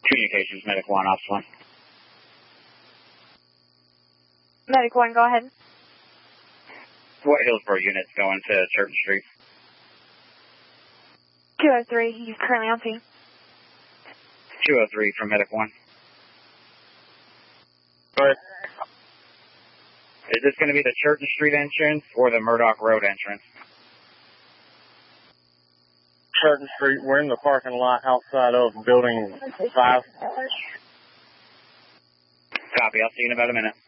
Communications, Medic 1, Ops 1. Medic 1, go ahead. What Hillsborough unit's going to Church Street? 203, he's currently on scene. 203 from Medic 1. Right. Is this going to be the Church Street entrance or the Murdoch Road entrance? Church Street, we're in the parking lot outside of building 5. Copy, I'll see you in about a minute.